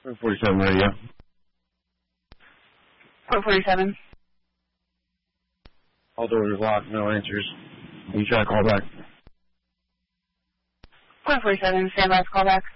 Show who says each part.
Speaker 1: 47 radio.
Speaker 2: Port 47.
Speaker 1: All doors locked, no answers. You try to call back.
Speaker 2: Port 47, stand by, call back.